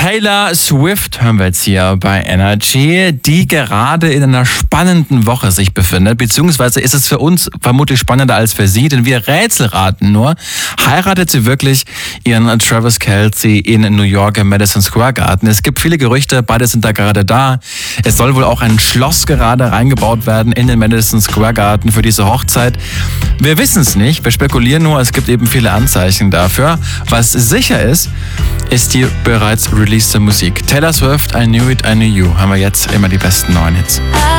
Taylor Swift hören wir jetzt hier bei Energy, die gerade in einer spannenden Woche sich befindet, beziehungsweise ist es für uns vermutlich spannender als für sie, denn wir rätselraten nur. Heiratet sie wirklich ihren Travis Kelce in New York im Madison Square Garden? Es gibt viele Gerüchte, beide sind da gerade da. Es soll wohl auch ein Schloss gerade reingebaut werden in den Madison Square Garden für diese Hochzeit. Wir wissen es nicht, wir spekulieren nur, es gibt eben viele Anzeichen dafür. Was sicher ist die bereits released Musik. Taylor Swift, I Knew It, I Knew You, haben wir jetzt immer die besten neuen Hits.